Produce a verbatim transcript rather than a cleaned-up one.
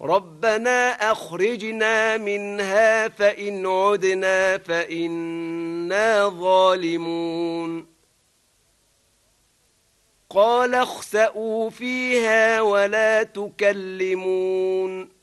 ربنا أخرجنا منها فإن عدنا فإنا ظالمون قال اخسئوا فيها ولا تكلمون